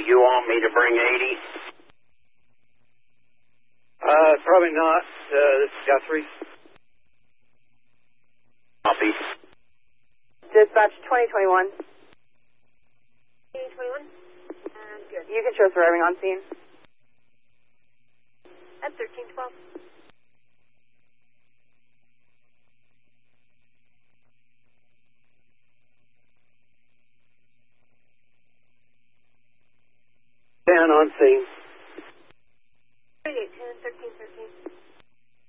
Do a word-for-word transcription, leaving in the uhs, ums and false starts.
you want me to bring eighty? Uh, probably not. Uh, this is Guthrie. Copy. Dispatch twenty twenty-one. twenty twenty-one? Um, good. You can show us arriving on scene. At thirteen twelve. ten on scene. thirty-eight ten, thirteen thirteen.